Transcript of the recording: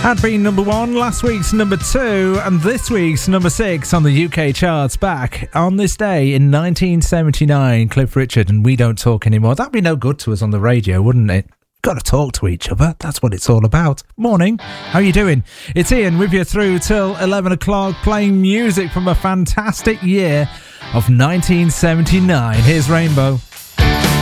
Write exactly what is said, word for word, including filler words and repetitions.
Had been number one, last week's number two, and this week's number six on the U K charts. Back on this day in nineteen seventy-nine, Cliff Richard and We Don't Talk Anymore. That'd be no good to us on the radio, wouldn't it? Got to talk to each other. That's what it's all about. Morning. How you doing? It's Ian with you through till eleven o'clock, playing music from a fantastic year of nineteen seventy-nine. Here's Rainbow.